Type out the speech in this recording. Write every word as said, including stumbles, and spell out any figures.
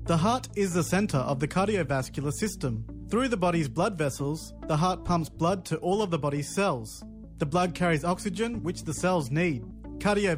The heart is the centre of the cardiovascular system. Through the body's blood vessels, the heart pumps blood to all of the body's cells. The blood carries oxygen, which the cells need. Cardio